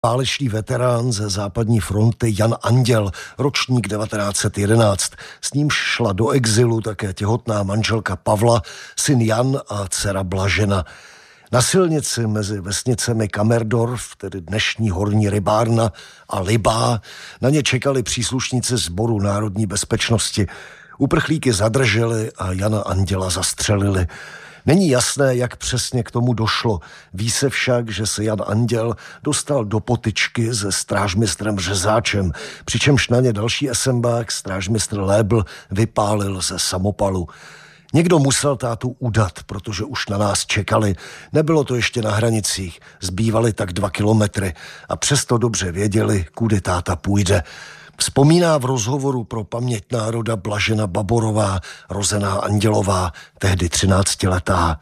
Válečný veterán ze západní fronty Jan Anděl, ročník 1911. S ním šla do exilu také těhotná manželka Pavla, syn Jan a dcera Blažena. Na silnici mezi vesnicemi Kamerdorf, tedy dnešní Horní Rybárna, a Libá, na ně čekali příslušníci Sboru národní bezpečnosti. Uprchlíky zadrželi a Jana Anděla zastřelili. Není jasné, jak přesně k tomu došlo. Ví se však, že se Jan Anděl dostal do potyčky se strážmistrem Řezáčem, přičemž na ně další esembák, strážmistr Lébl, vypálil ze samopalu. Někdo musel tátu udat, protože už na nás čekali. Nebylo to ještě na hranicích, zbývaly tak 2 kilometry a přesto dobře věděli, kudy táta půjde. Vzpomíná v rozhovoru pro Paměť národa Blažena Baborová, rozená Andělová, tehdy 13letá.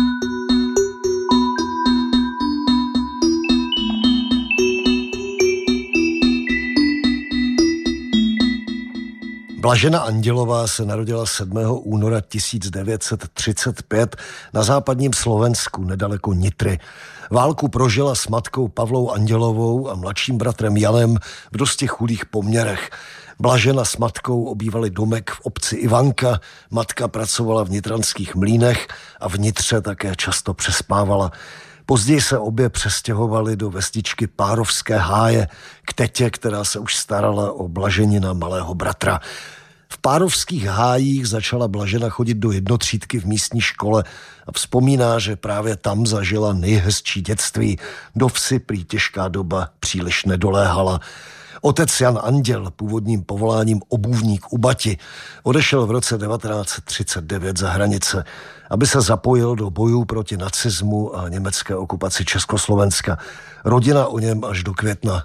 Blažena Andělová se narodila 7. února 1935 na západním Slovensku, nedaleko Nitry. Válku prožila s matkou Pavlou Andělovou a mladším bratrem Janem v dosti chudých poměrech. Blažena s matkou obývali domek v obci Ivanka, matka pracovala v nitranských mlýnech a v Nitře také často přespávala. Později se obě přestěhovali do vesničky Párovské Háje k tetě, která se už starala o Blaženina malého bratra. V Párovských Hájích začala Blažena chodit do jednotřídky v místní škole a vzpomíná, že právě tam zažila nejhezčí dětství. Do vsi prý těžká doba příliš nedoléhala. Otec Jan Anděl, původním povoláním obuvník u Bati, odešel v roce 1939 za hranice, aby se zapojil do bojů proti nacismu a německé okupaci Československa. Rodina o něm až do května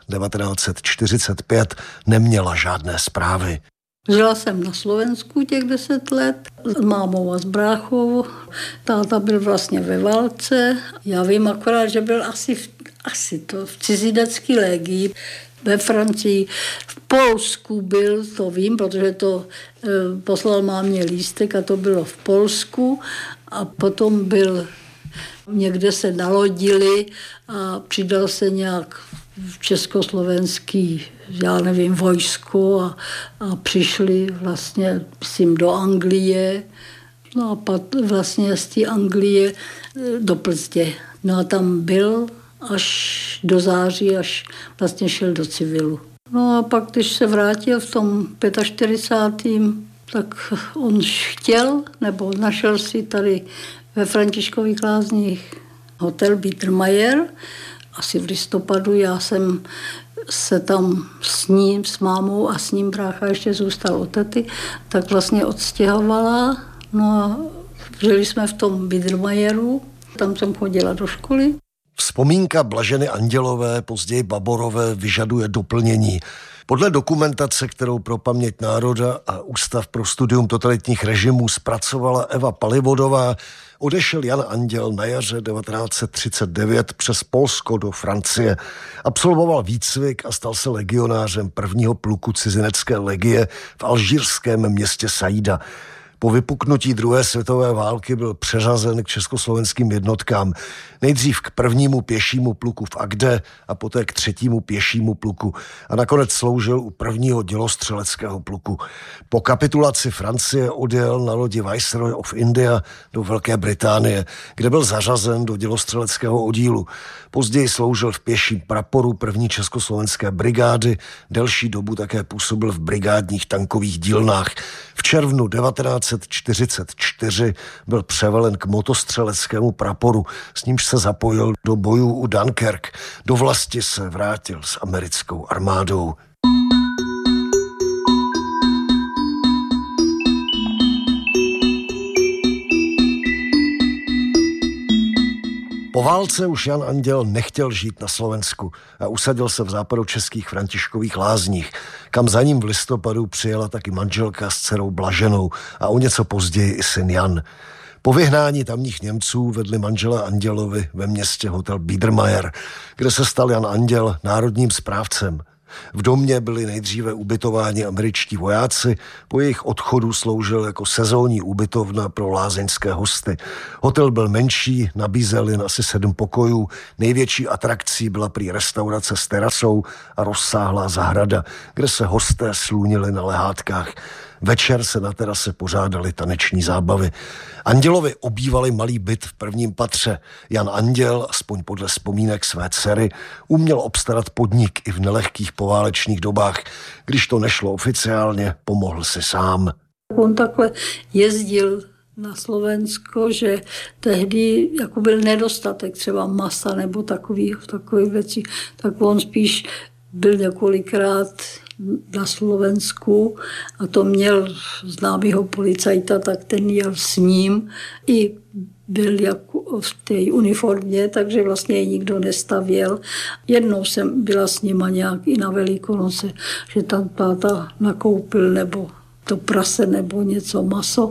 1945 neměla žádné zprávy. Žila jsem na Slovensku těch 10 let s mámou a s bráchou. Táta byl vlastně ve válce. Já vím akorát, že byl asi to v cizinecké legii. Ve Francii, v Polsku byl, to vím, protože to poslal mámě lístek a to bylo v Polsku. A potom byl, někde se nalodili a přidal se nějak v československý, já nevím, vojsko a přišli vlastně, myslím, do Anglie. No a pak vlastně z té Anglie do Plzně. No a tam byl až do září, až vlastně šel do civilu. No a pak, když se vrátil v tom 45., tak on chtěl, nebo našel si tady ve Františkových Lázních hotel Biedermeier. Asi v listopadu já jsem se tam s ním, s mámou a s ním brácha ještě zůstal u tety, tak vlastně odstěhovala. No a žili jsme v tom Biedermeieru, tam jsem chodila do školy. Vzpomínka Blaženy Andělové, později Baborové, vyžaduje doplnění. Podle dokumentace, kterou pro Paměť národa a Ústav pro studium totalitních režimů zpracovala Eva Palivodová, odešel Jan Anděl na jaře 1939 přes Polsko do Francie. Absolvoval výcvik a stal se legionářem 1. pluku cizinecké legie v alžírském městě Saida. Po vypuknutí druhé světové války byl přeřazen k československým jednotkám. Nejdřív k 1. pěšímu pluku v Agde a poté k 3. pěšímu pluku a nakonec sloužil u 1. dělostřeleckého pluku. Po kapitulaci Francie odjel na lodi Viceroy of India do Velké Británie, kde byl zařazen do dělostřeleckého oddílu. Později sloužil v pěším praporu 1. československé brigády, delší dobu také působil v brigádních tankových dílnách. V červnu 1944 byl převelen k motostřeleckému praporu, s nímž se zapojil do bojů u Dunkirk. Do vlasti se vrátil s americkou armádou. Po válce už Jan Anděl nechtěl žít na Slovensku a usadil se v západočeských Františkových Lázních, kam za ním v listopadu přijela taky manželka s dcerou Blaženou a o něco později i syn Jan. Po vyhnání tamních Němců vedli manželé Andělovi ve městě hotel Biedermeier, kde se stal Jan Anděl národním správcem. V domě byli nejdříve ubytováni američtí vojáci, po jejich odchodu sloužil jako sezónní ubytovna pro lázeňské hosty. Hotel byl menší, nabízel jen asi 7 pokojů, největší atrakcí byla prý restaurace s terasou a rozsáhlá zahrada, kde se hosté slunili na lehátkách. Večer se na terase pořádaly taneční zábavy. Andělovi obývali malý byt v prvním patře. Jan Anděl, aspoň podle vzpomínek své dcery, uměl obstarat podnik i v nelehkých poválečných dobách. Když to nešlo oficiálně, pomohl si sám. On takhle jezdil na Slovensko, že tehdy jako byl nedostatek třeba masa nebo takových věcí, tak on spíš byl několikrát na Slovensku a to měl známýho policajta, tak ten jel s ním i byl jako v té uniformě, takže vlastně ji nikdo nestavěl. Jednou jsem byla s nima nějak i na Velikonoce, že tam táta nakoupil nebo to prase nebo něco maso,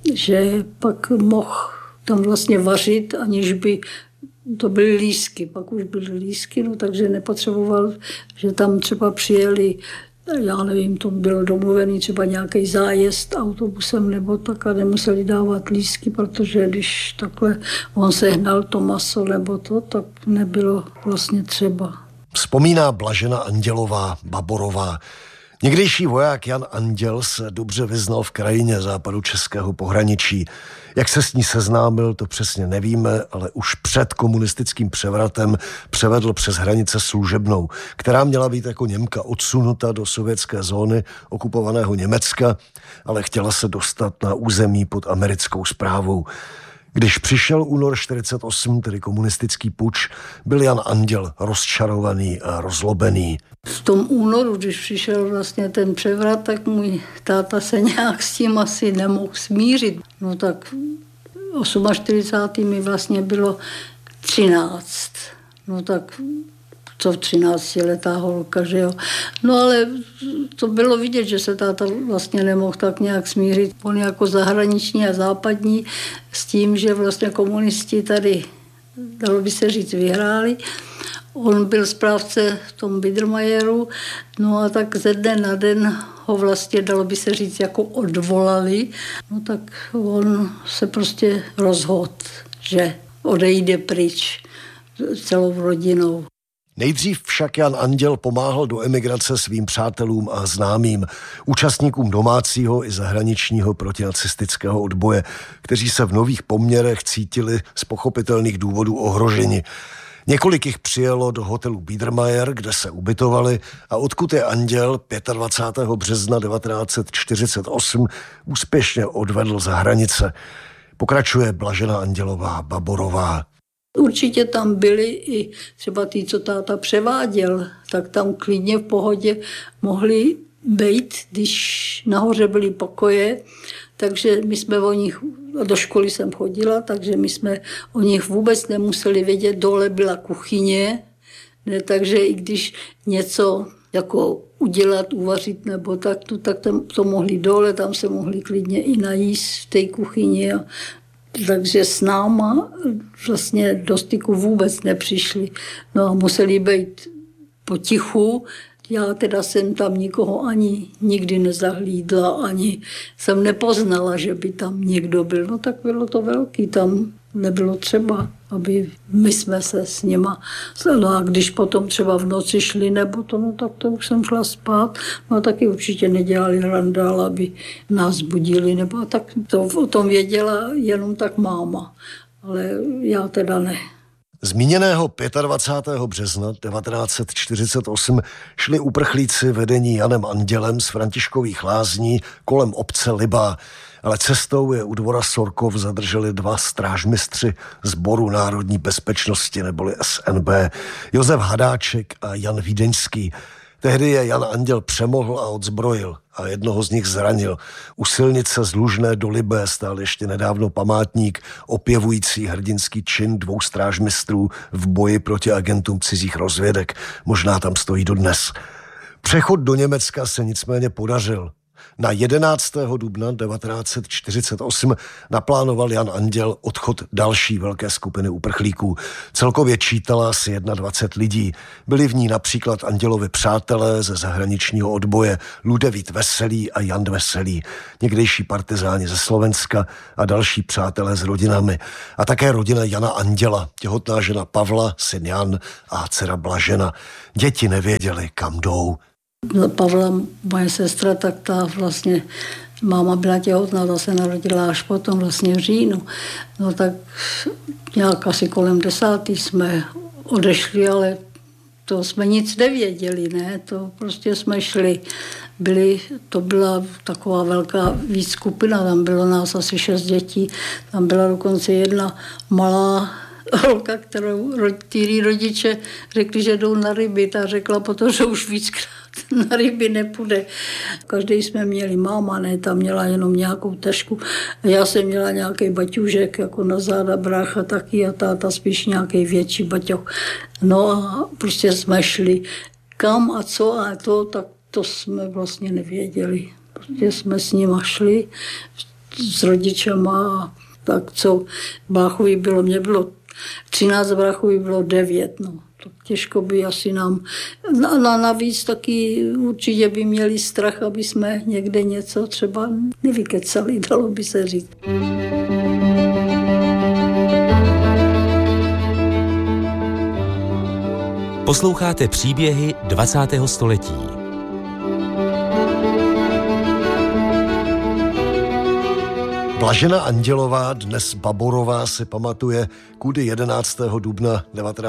že pak mohl tam vlastně vařit, aniž by to byly lístky, pak už byly lístky, no takže nepotřeboval, že tam třeba přijeli, já nevím, to bylo domluvený třeba nějaký zájezd autobusem nebo tak a nemuseli dávat lístky, protože když takhle on sehnal to maso nebo to, tak nebylo vlastně třeba. Vzpomíná Blažena Andělová, Baborová. Někdejší voják Jan Anděl se dobře vyznal v krajině západu českého pohraničí. Jak se s ní seznámil, to přesně nevíme, ale už před komunistickým převratem převedl přes hranice služebnou, která měla být jako Němka odsunuta do sovětské zóny okupovaného Německa, ale chtěla se dostat na území pod americkou správou. Když přišel únor 1948, tedy komunistický puč, byl Jan Anděl rozčarovaný a rozlobený. V tom únoru, když přišel vlastně ten převrat, tak můj táta se nějak s tím asi nemohl smířit. No tak 48. mi vlastně bylo 13. No tak co 13letá holka, že jo. No ale to bylo vidět, že se táta vlastně nemohl tak nějak smířit. On jako zahraniční a západní s tím, že vlastně komunisti tady, dalo by se říct, vyhráli. On byl správce v tom Biedermeieru, no a tak ze dne na den ho vlastně, dalo by se říct, jako odvolali. No tak on se prostě rozhodl, že odejde pryč celou rodinou. Nejdřív však Jan Anděl pomáhal do emigrace svým přátelům a známým, účastníkům domácího i zahraničního protinacistického odboje, kteří se v nových poměrech cítili z pochopitelných důvodů ohroženi. Několik jich přijelo do hotelu Biedermeier, kde se ubytovali a odkud je Anděl 25. března 1948 úspěšně odvedl za hranice. Pokračuje Blažena Andělová, Baborová. Určitě tam byli i třeba ty, co táta převáděl, tak tam klidně v pohodě mohli být, když nahoře byly pokoje, takže my jsme o nich, do školy jsem chodila, takže my jsme o nich vůbec nemuseli vědět, dole byla kuchyně, ne, takže i když něco jako udělat, uvařit nebo tak to mohli dole, tam se mohli klidně i najíst v té kuchyni. Takže s náma vlastně do styku vůbec nepřišli. No a museli být potichu. Já teda jsem tam nikoho ani nikdy nezahlídla, ani jsem nepoznala, že by tam někdo byl. No tak bylo to velký, tam nebylo třeba, aby my jsme se s nima. No a když potom třeba v noci šli nebo to, no tak to už jsem šla spát. No a taky určitě nedělali randál, aby nás budili, nebo tak to o tom věděla jenom tak máma, ale já teda ne. Zmíněného 25. března 1948 šli uprchlíci vedení Janem Andělem z Františkových Lázní kolem obce Libá, ale cestou je u dvora Sorkov zadrželi 2 strážmistři Sboru národní bezpečnosti neboli SNB, Josef Hadáček a Jan Vídeňský. Tehdy je Jan Anděl přemohl a odzbrojil a jednoho z nich zranil. U silnice z Lužné do Libé stál ještě nedávno památník opěvující hrdinský čin 2 strážmistrů v boji proti agentům cizích rozvědek. Možná tam stojí dodnes. Přechod do Německa se nicméně podařil. Na 11. dubna 1948 naplánoval Jan Anděl odchod další velké skupiny uprchlíků. Celkově čítala asi 21 lidí. Byli v ní například Andělovi přátelé ze zahraničního odboje Ludevít Veselý a Jan Veselý, někdejší partizáni ze Slovenska a další přátelé s rodinami. A také rodina Jana Anděla, těhotná žena Pavla, syn Jan a dcera Blažena. Děti nevěděli, kam jdou. Pavla, moje sestra, tak ta vlastně, máma byla těhotná, ta se narodila až potom vlastně v říjnu. No tak nějak asi kolem 10. jsme odešli, ale to jsme nic nevěděli, ne, to prostě jsme šli. To byla taková velká víc skupina, tam bylo nás asi 6 dětí, tam byla dokonce jedna malá holka, který rodiče řekli, že jdou na ryby, ta řekla potom, že už víckrát na ryby nepůjde. Každý jsme měli, máma ne, ta měla jenom nějakou tašku a já jsem měla nějaký baťužek jako na záda, brácha taky a táta spíš nějaký větší baťoch. No a prostě jsme šli kam a co a to, tak to jsme vlastně nevěděli. Prostě jsme s nima šli s rodičema a tak co bráchovi bylo, mě bylo 13, bráchovi bylo 9, no. To těžko by asi nám... Navíc taky určitě by měli strach, aby jsme někde něco třeba nevykecali, dalo by se říct. Posloucháte příběhy 20. století. Blažena Andělová, dnes Baborová, si pamatuje, kudy 11. dubna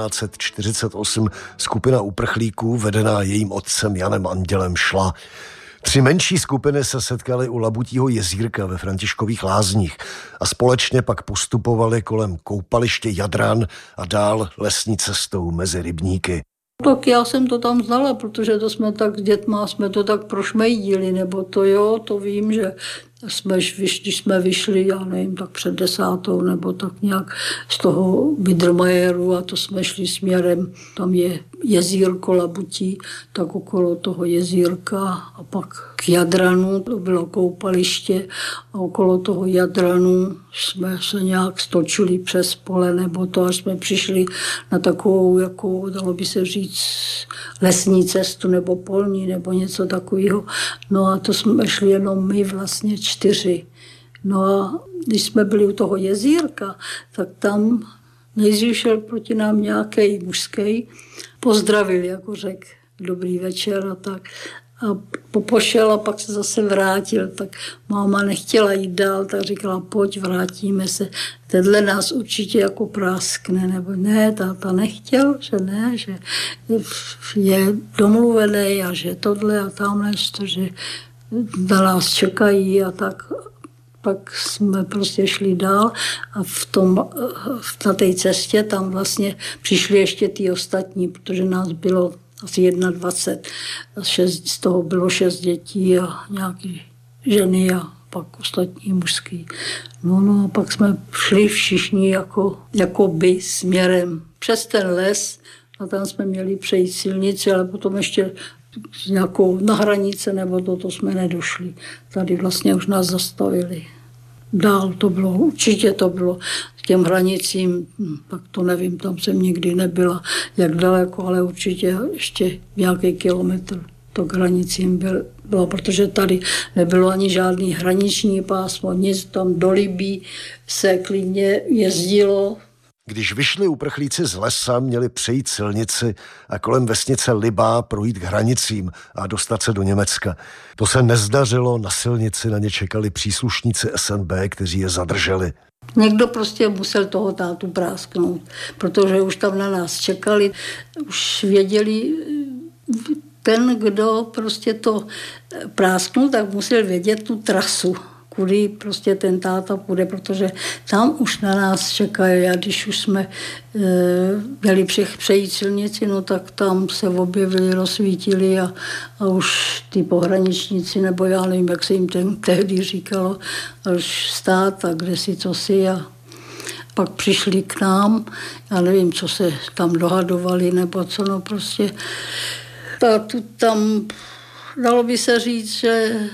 1948 skupina uprchlíků, vedená jejím otcem Janem Andělem, šla. 3 menší skupiny se setkaly u Labutího jezírka ve Františkových Lázních a společně pak postupovali kolem koupaliště Jadran a dál lesní cestou mezi rybníky. Tak já jsem to tam znala, protože to jsme tak s dětma, jsme to tak prošmejdili, nebo to jo, to vím, že když jsme vyšli, já nevím, tak před 10. nebo tak nějak z toho Biedermeieru a to jsme šli směrem, tam je jezírko Labutí, tak okolo toho jezírka a pak k Jadranu, to bylo koupaliště a okolo toho Jadranu jsme se nějak stočili přes pole nebo to, až jsme přišli na takovou, jako dalo by se říct, lesní cestu nebo polní nebo něco takového. No a to jsme šli jenom my vlastně 4. No a když jsme byli u toho jezírka, tak tam nejdřív šel proti nám nějaký mužský, pozdravil, jako řekl dobrý večer a tak. A pošel a pak se zase vrátil, tak máma nechtěla jít dál, tak říkala, pojď, vrátíme se. Tenhle nás určitě jako práskne, nebo ne, táta nechtěl, že ne, že je domluvený a že tohle a tamhle, že na nás čekají a tak. Pak jsme prostě šli dál a na té cestě tam vlastně přišli ještě ty ostatní, protože nás bylo asi 21, z toho bylo 6 dětí a nějaký ženy a pak ostatní mužský. No a pak jsme šli všichni jako by směrem přes ten les a tam jsme měli přejít silnici, ale potom ještě nějakou na hranice nebo to jsme nedošli. Tady vlastně už nás zastavili. Dál to bylo, určitě to bylo k těm hranicím, tak to nevím, tam jsem nikdy nebyla, jak daleko, ale určitě ještě nějaký kilometr to k hranicím bylo, protože tady nebylo ani žádný hraniční pásmo, nic tam do Libí se klidně jezdilo. Když vyšli uprchlíci z lesa, měli přejít silnici a kolem vesnice Libá projít k hranicím a dostat se do Německa. To se nezdařilo, na silnici na ně čekali příslušníci SNB, kteří je zadrželi. Někdo prostě musel toho tátu prásknout, protože už tam na nás čekali, už věděli, ten, kdo prostě to prásknul, tak musel vědět tu trasu, kudy prostě ten táta půjde, protože tam už na nás čekají a když už jsme měli přejít silnici, no tak tam se objevili, rozsvítili a už ty pohraničníci, nebo já nevím, jak se jim tehdy říkalo, a už stát a kde si co si a pak přišli k nám, já nevím, co se tam dohadovali, nebo co, no prostě tam dalo by se říct, že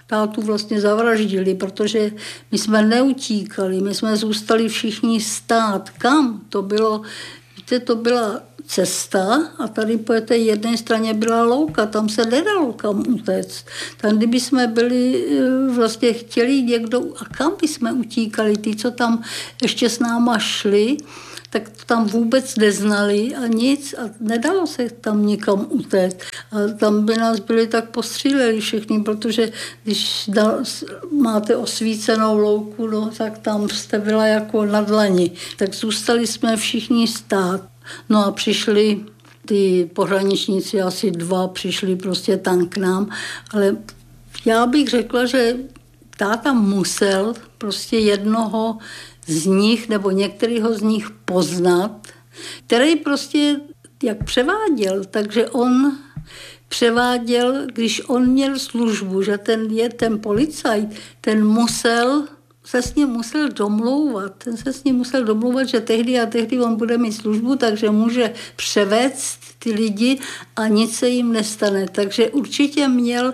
tátu vlastně zavraždili, protože my jsme neutíkali, my jsme zůstali všichni stát. Kam? To bylo, víte, to byla cesta a tady po té jedné straně byla louka, tam se nedalo kam utéct. Tam, kdyby jsme byli, vlastně chtěli někdo, a kam by jsme utíkali, ty, co tam ještě s náma šli, tak tam vůbec neznali a nic a nedalo se tam nikam utéct. A tam by nás byli tak postříleli všichni, protože když máte osvícenou louku, no, tak tam jste byla jako na dlani. Tak zůstali jsme všichni stát. No a přišli ty pohraničníci, asi 2, přišli prostě tam k nám, ale já bych řekla, že táta musel prostě jednoho z nich nebo některého z nich poznat, který prostě jak převáděl, takže on převáděl, když on měl službu, že ten policajt, ten se s ním musel domlouvat, že tehdy a tehdy on bude mít službu, takže může převést ty lidi a nic se jim nestane. Takže určitě měl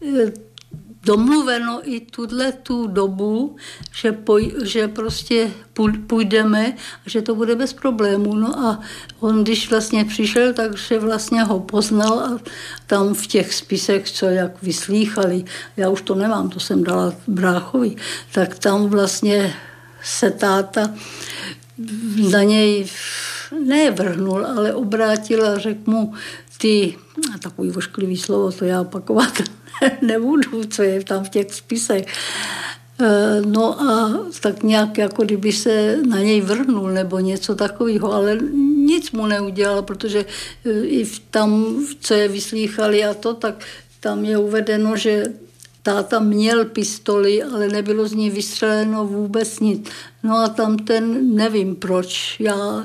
domluveno i tu dobu, že prostě půjdeme a že to bude bez problémů. No a on, když vlastně přišel, takže vlastně ho poznal a tam v těch spisech, co jak vyslýchali, já už to nemám, to jsem dala bráchovi, tak tam vlastně se táta na něj nevrhnul, ale obrátil a řekl mu, ty, takový vošklivý slovo, to já opakovat nebudu, co je tam v těch spisech. No a tak nějak, jako kdyby se na něj vrhnul nebo něco takového, ale nic mu neudělal, protože i tam, co je vyslýchali a to, tak tam je uvedeno, že táta měl pistoli, ale nebylo z ní vystřeleno vůbec nic. No a tam nevím proč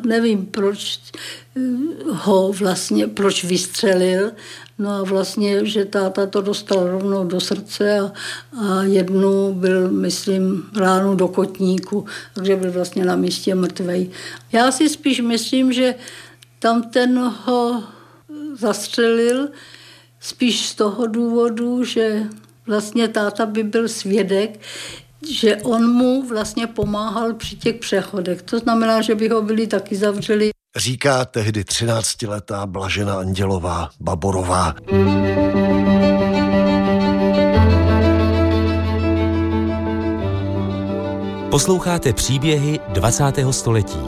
proč vystřelil. No a vlastně, že táta to dostal rovnou do srdce a jednu byl, myslím, ránu do kotníku, takže byl vlastně na místě mrtvej. Já si spíš myslím, že tam ten ho zastřelil spíš z toho důvodu, že vlastně táta by byl svědek, že on mu vlastně pomáhal při těch přechodech. To znamená, že by ho byli taky zavřeli. Říká tehdy 13letá Blažena Andělová Baborová. Posloucháte příběhy 20. století.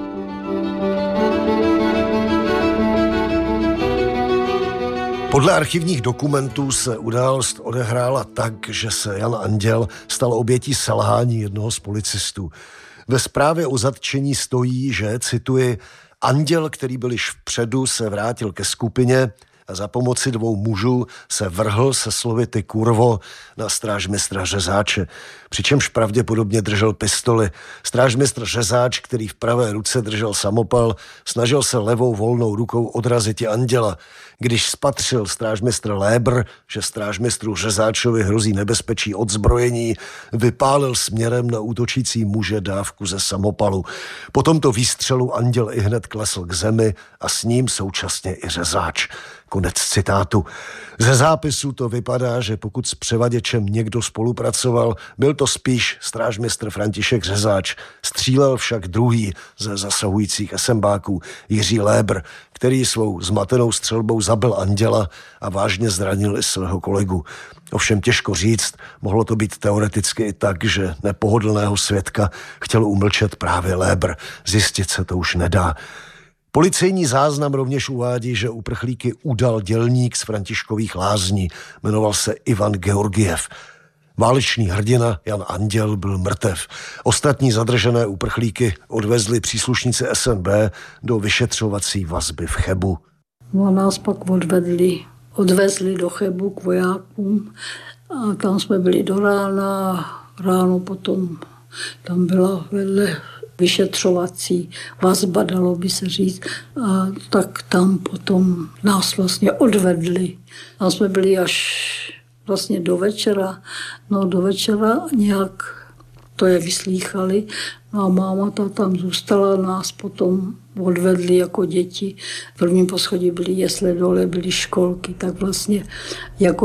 Podle archivních dokumentů se událost odehrála tak, že se Jan Anděl stal obětí selhání jednoho z policistů. Ve zprávě o zatčení stojí, že, cituji, Anděl, který byl již vpředu, se vrátil ke skupině a za pomoci 2 mužů se vrhl se slovy ty kurvo na strážmistra Řezáče, přičemž pravděpodobně držel pistoli. Strážmistr Řezáč, který v pravé ruce držel samopal, snažil se levou volnou rukou odrazit Anděla. Když spatřil strážmistr Lébr, že strážmistru Řezáčovi hrozí nebezpečí odzbrojení, vypálil směrem na útočící muže dávku ze samopalu. Po tomto výstřelu Anděl ihned klesl k zemi a s ním současně i Řezáč. Konec citátu. Ze zápisu to vypadá, že pokud s převaděčem někdo spolupracoval, byl to spíš strážmistr František Řezáč. Střílel však druhý ze zasahujících esembáků, Jiří Lébr, který svou zmatenou střelbou zabil Anděla a vážně zranil i svého kolegu. Ovšem těžko říct, mohlo to být teoreticky i tak, že nepohodlného svědka chtěl umlčet právě Lébr. Zjistit se to už nedá. Policejní záznam rovněž uvádí, že uprchlíky udal dělník z Františkových Lázní. Jmenoval se Ivan Georgiev. Válečný hrdina Jan Anděl byl mrtev. Ostatní zadržené uprchlíky odvezli příslušníci SNB do vyšetřovací vazby v Chebu. No a nás pak odvezli do Chebu k vojákům a tam jsme byli do rána. Ráno potom tam byla vedle vyšetřovací vazba, dalo by se říct. A tak tam potom nás vlastně odvedli. A jsme byli až vlastně do večera. No do večera nějak to je vyslýchali. No a máma ta tam zůstala, nás potom odvedli jako děti. V prvním poschodí byly jesle, dole byly školky, tak vlastně jako do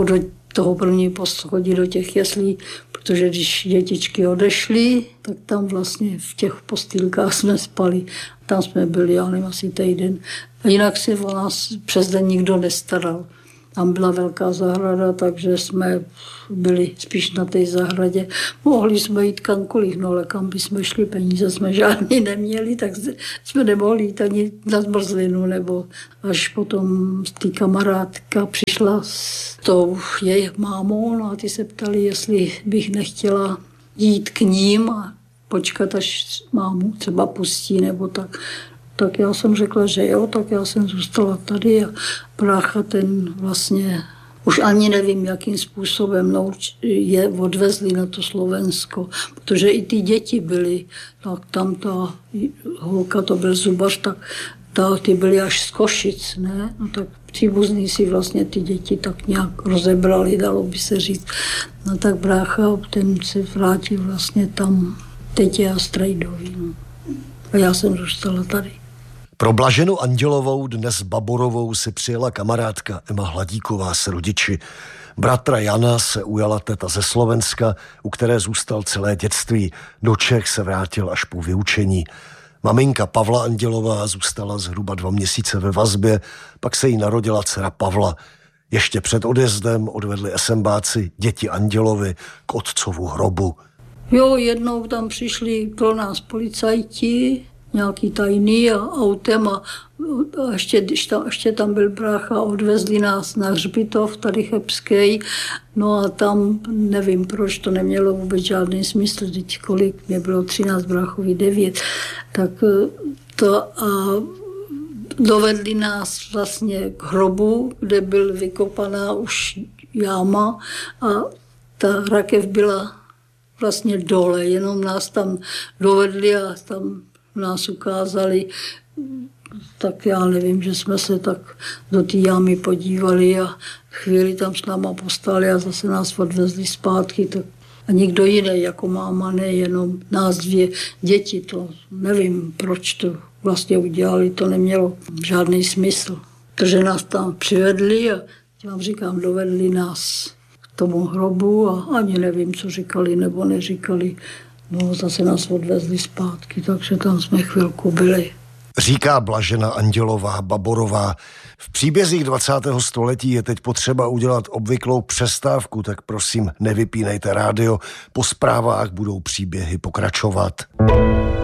toho prvního poschodí do těch jeslí, protože když dětičky odešly, tak tam vlastně v těch postýlkách jsme spali. Tam jsme byli, já nevím, asi týden. A jinak si o nás přes den nikdo nestaral. Tam byla velká zahrada, takže jsme byli spíš na té zahradě. Mohli jsme jít kamkoliv, no ale kam bychom šli, peníze jsme žádný neměli, tak jsme nemohli jít ani na zmrzlinu, nebo až potom té kamarádka přišla s tou jejich mámou, no a ty se ptali, jestli bych nechtěla jít k ním a počkat, až mámu třeba pustí, nebo tak. Tak já jsem řekla, že jo, tak já jsem zůstala tady a brácha ten vlastně, už ani nevím, jakým způsobem je odvezli na to Slovensko, protože i ty děti byly, tak tam ta holka, to byl zubař, tak ty byly až z Košic, ne? No tak příbuzní si vlastně ty děti tak nějak rozebrali, dalo by se říct. No tak brácha, ten se vrátil vlastně tam tetě a strejdovi. No. A já jsem zůstala tady. Pro Blaženu Andělovou, dnes Baborovou, si přijela kamarádka Ema Hladíková s rodiči. Bratra Jana se ujala teta ze Slovenska, u které zůstal celé dětství. Do Čech se vrátil až po vyučení. Maminka Pavla Andělová zůstala zhruba 2 měsíce ve vazbě, pak se jí narodila dcera Pavla. Ještě před odjezdem odvedli SMBáci děti Andělovi k otcovu hrobu. Jo, jednou tam přišli pro nás policajti, nějaký tajný a autem a ještě tam byl brácha, odvezli nás na hřbitov, tady Chebský, no a tam nevím proč, to nemělo vůbec žádný smysl, teď kolik, mě bylo 13, bráchovi 9, tak to a dovedli nás vlastně k hrobu, kde byl vykopaná už jáma a ta rakev byla vlastně dole, jenom nás tam dovedli a tam nás ukázali, tak já nevím, že jsme se tak do té jámy podívali a chvíli tam s náma postali a zase nás odvezli zpátky. Tak a nikdo jiný jako máma, ne jenom nás 2 děti, to nevím, proč to vlastně udělali, to nemělo žádný smysl. Takže nás tam přivedli a vám říkám, dovedli nás k tomu hrobu a ani nevím, co říkali nebo neříkali. No, zase nás odvezli zpátky, takže tam jsme chvilku byli. Říká Blažena Andělová Baborová. V příbězích 20. století je teď potřeba udělat obvyklou přestávku, tak prosím, nevypínejte rádio. Po zprávách budou příběhy pokračovat.